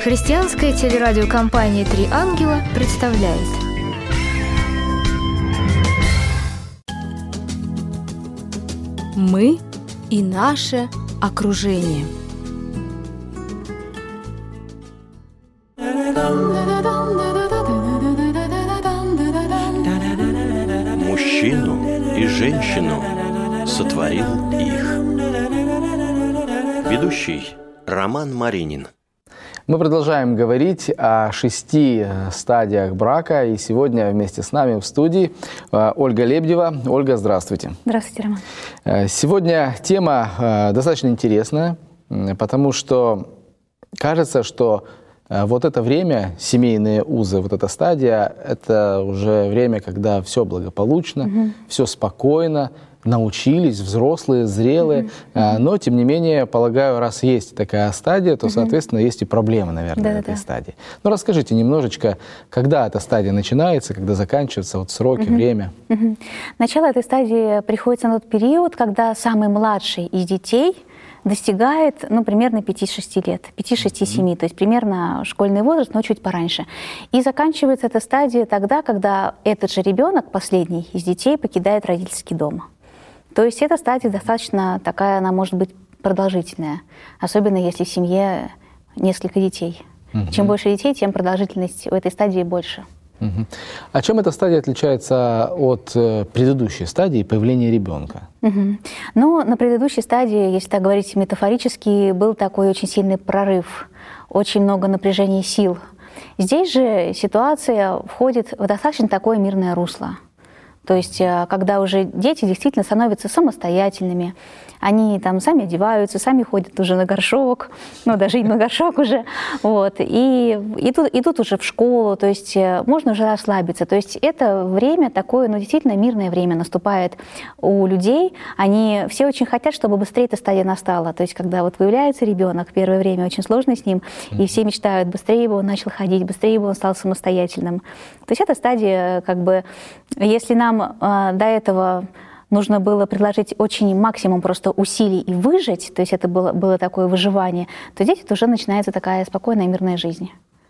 Христианская телерадиокомпания «Три ангела» представляет. Мы и наше окружение. Мужчину и женщину сотворил их. Ведущий Роман Маринин. Мы продолжаем говорить о 6 стадиях брака, и сегодня вместе с нами в студии Ольга Лебедева. Ольга, здравствуйте. Здравствуйте, Роман. Сегодня тема достаточно интересная, потому что кажется, что вот это время, семейные узы, вот эта стадия, это уже время, когда все благополучно, все спокойно, научились, взрослые, зрелые, но, тем не менее, полагаю, раз есть такая стадия, то, соответственно, есть и проблемы, наверное, в этой стадии. Ну, расскажите немножечко, когда эта стадия начинается, когда заканчивается, вот сроки, время. Начало этой стадии приходится на тот период, когда самый младший из детей достигает, примерно 5-6 лет, 5-6-7, то есть примерно школьный возраст, но чуть пораньше. И заканчивается эта стадия тогда, когда этот же ребенок, последний из детей, покидает родительский дом. То есть эта стадия достаточно такая, она может быть продолжительная, особенно если в семье несколько детей. Чем больше детей, тем продолжительность у этой стадии больше. А чем эта стадия отличается от предыдущей стадии появления ребенка? Ну, на предыдущей стадии, если так говорить метафорически, был такой очень сильный прорыв, очень много напряжения сил. Здесь же ситуация входит в достаточно такое мирное русло. То есть, когда уже дети действительно становятся самостоятельными, они там сами одеваются, сами ходят уже на горшок, даже и на горшок уже, вот, и идут уже в школу, то есть можно уже расслабиться. То есть это время такое, действительно мирное время наступает у людей. Они все очень хотят, чтобы быстрее эта стадия настала. То есть когда вот появляется ребенок, первое время очень сложно с ним, и все мечтают, быстрее бы он начал ходить, быстрее бы он стал самостоятельным. То есть эта стадия, если нам до этого нужно было приложить очень максимум просто усилий и выжить, то есть это было такое выживание, то здесь это уже начинается такая спокойная мирная жизнь.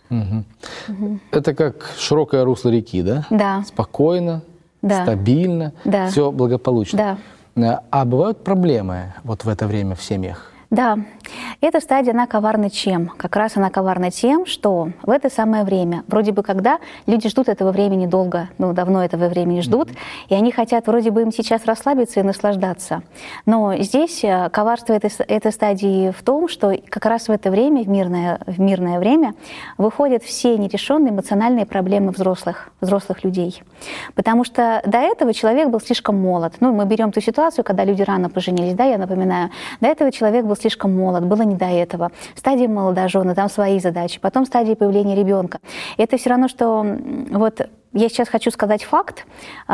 Это как широкое русло реки, да? Да. Спокойно, стабильно, все благополучно. Да. А бывают проблемы вот в это время в семьях? Да, эта стадия, она коварна чем? Как раз она коварна тем, что в это самое время, вроде бы когда люди ждут этого времени долго, давно этого времени ждут, и они хотят вроде бы им сейчас расслабиться и наслаждаться. Но здесь коварство этой стадии в том, что как раз в это время, в мирное время, выходят все нерешенные эмоциональные проблемы взрослых людей. Потому что до этого человек был слишком молод. Мы берем ту ситуацию, когда люди рано поженились, я напоминаю. До этого человек был слишком молод, было не до этого. Стадия молодожены, там свои задачи, потом стадия появления ребенка. Это все равно, что я сейчас хочу сказать факт.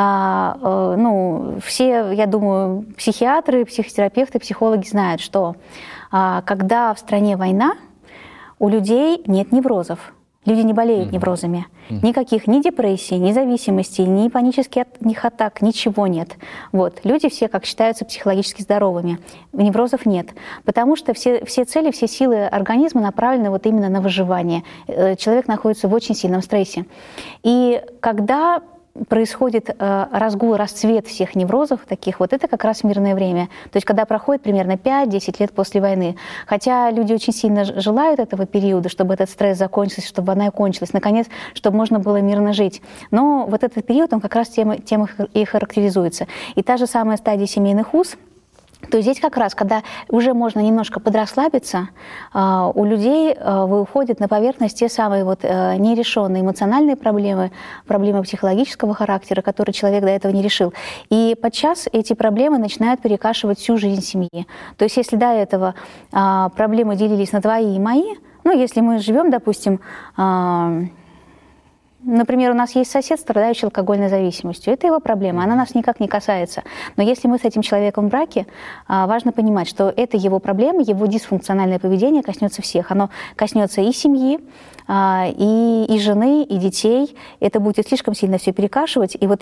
Все, я думаю, психиатры, психотерапевты, психологи знают, что когда в стране война, у людей нет неврозов. Люди не болеют неврозами. Никаких ни депрессий, ни зависимостей, ни панических атак, ничего нет. Люди все, как считаются, психологически здоровыми. Неврозов нет. Потому что все цели, все силы организма направлены именно на выживание. Человек находится в очень сильном стрессе. И когда происходит разгул, расцвет всех неврозов таких, это как раз мирное время. То есть когда проходит примерно 5-10 лет после войны. Хотя люди очень сильно желают этого периода, чтобы этот стресс закончился, чтобы война кончилась, наконец, чтобы можно было мирно жить. Но этот период, он как раз тем и характеризуется. И та же самая стадия семейных уз, то здесь как раз, когда уже можно немножко подрасслабиться, у людей выходят на поверхность те самые нерешенные эмоциональные проблемы психологического характера, которые человек до этого не решил. И подчас эти проблемы начинают перекашивать всю жизнь семьи. То есть если до этого проблемы делились на твои и мои, если мы живем, допустим, например, у нас есть сосед, страдающий алкогольной зависимостью. Это его проблема, она нас никак не касается. Но если мы с этим человеком в браке, важно понимать, что это его проблема, его дисфункциональное поведение коснется всех. Оно коснется и семьи, и жены, и детей. Это будет слишком сильно все перекашивать. И